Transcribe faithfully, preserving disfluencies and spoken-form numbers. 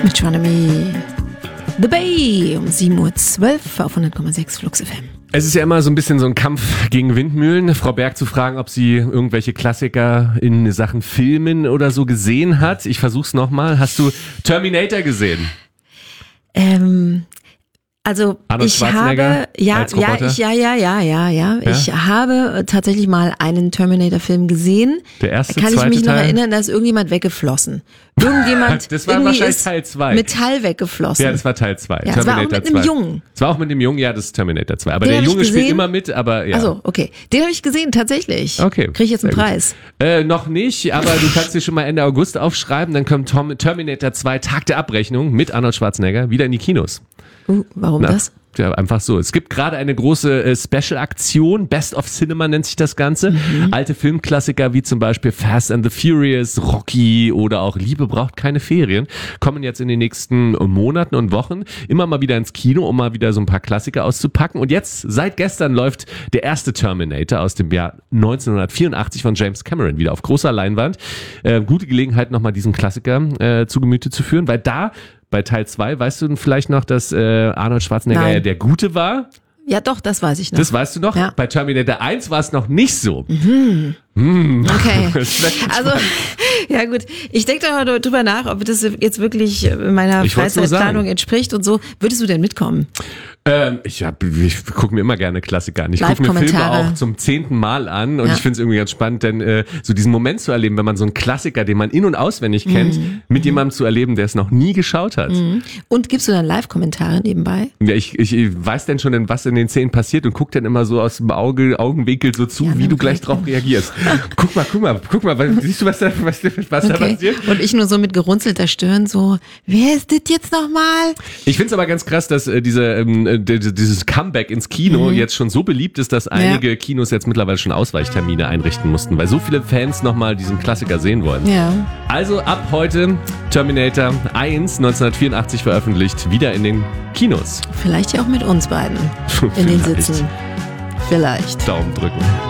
Mit Johnny The Bay um sieben Uhr zwölf auf hundert Komma sechs Flux F M. Es ist ja immer so ein bisschen so ein Kampf gegen Windmühlen. Frau Berg zu fragen, ob sie irgendwelche Klassiker in Sachen Filmen oder so gesehen hat. Ich versuch's nochmal. Hast du Terminator gesehen? Ähm... Also Arnold ich habe ja als ja ich ja ja ja ja ja ich ja? habe tatsächlich mal einen Terminator-Film gesehen. Der erste, Kann ich mich Teil? noch erinnern, da ist irgendjemand weggeflossen. Irgendjemand das war irgendwie wahrscheinlich ist Teil zwei. Metall weggeflossen. Ja, das war Teil zwei. Ja, Terminator das war auch mit zwei. einem Jungen. Das war auch mit dem Jungen, ja, das ist Terminator zwei. Aber Den der Junge ich spielt gesehen. immer mit, aber ja. Also okay, den habe ich gesehen tatsächlich. Okay. Kriege ich jetzt einen Sehr Preis? Äh, noch nicht, aber du kannst dir schon mal Ende August aufschreiben. Dann kommt Tom, Terminator zwei, Tag der Abrechnung mit Arnold Schwarzenegger wieder in die Kinos. Uh, warum Na, das? Ja, einfach so. Es gibt gerade eine große äh, Special-Aktion, Best of Cinema nennt sich das Ganze. Mhm. Alte Filmklassiker wie zum Beispiel Fast and the Furious, Rocky oder auch Liebe braucht keine Ferien kommen jetzt in den nächsten Monaten und Wochen immer mal wieder ins Kino, um mal wieder so ein paar Klassiker auszupacken. Und jetzt, seit gestern, läuft der erste Terminator aus dem Jahr neunzehnhundertvierundachtzig von James Cameron wieder auf großer Leinwand. Äh, gute Gelegenheit, nochmal diesen Klassiker äh, zu Gemüte zu führen, weil da bei Teil zwei, weißt du vielleicht noch, dass äh, Arnold Schwarzenegger Nein. ja der Gute war? Ja doch, das weiß ich noch. Das weißt du noch? Ja. Bei Terminator eins war es noch nicht so. Mhm. Mm. Okay. Also, Also, ja gut, ich denke da mal drüber nach, ob das jetzt wirklich meiner Ich wollt's nur Freizeitplanung sagen. entspricht und so. Würdest du denn mitkommen? ähm, ich hab, ich gucke mir immer gerne Klassiker an. Ich gucke mir Filme Live-Kommentare. auch zum zehnten Mal an und Ja. ich finde es irgendwie ganz spannend, denn äh, so diesen Moment zu erleben, wenn man so einen Klassiker, den man in- und auswendig kennt, Mhm. mit jemandem zu erleben, der es noch nie geschaut hat. Mhm. Und gibst du dann Live-Kommentare nebenbei? Ja, ich, ich, ich weiß denn schon, was in den Szenen passiert und guck dann immer so aus dem Auge, Augenwinkel so zu, Ja, wie du okay. gleich drauf reagierst. Guck mal, guck mal, guck mal, was, siehst du, was da, was, was da Okay. passiert? Und ich nur so mit gerunzelter Stirn so, wer ist das jetzt nochmal? Ich finde es aber ganz krass, dass äh, diese, ähm, äh, d- d- dieses Comeback ins Kino jetzt schon so beliebt ist, dass einige Kinos jetzt mittlerweile schon Ausweichtermine einrichten mussten, weil so viele Fans nochmal diesen Klassiker sehen wollen. Ja. Also ab heute Terminator eins, neunzehnhundertvierundachtzig veröffentlicht, wieder in den Kinos. Vielleicht ja auch mit uns beiden in den Vielleicht. Sitzen. Vielleicht. Daumen drücken.